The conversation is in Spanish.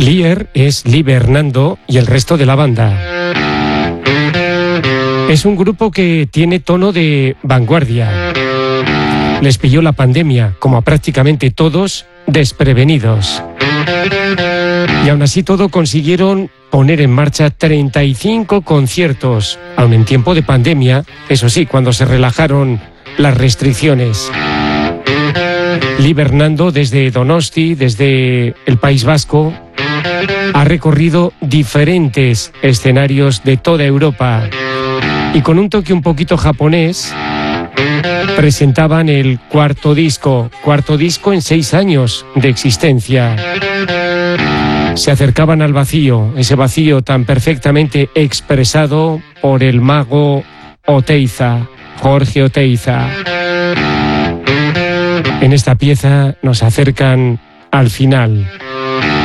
Lier es Libernando y el resto de la banda. Es un grupo que tiene tono de vanguardia. Les pilló la pandemia, como a prácticamente todos, desprevenidos. Y aún así todo consiguieron poner en marcha 35 conciertos, aun en tiempo de pandemia, eso sí, cuando se relajaron las restricciones. Libernando desde Donosti, desde el País Vasco, ha recorrido diferentes escenarios de toda Europa y con un toque un poquito japonés presentaban el cuarto disco en 6 años de existencia. Se acercaban al vacío, ese vacío tan perfectamente expresado por el mago Oteiza, Jorge Oteiza. En esta pieza nos acercan al final.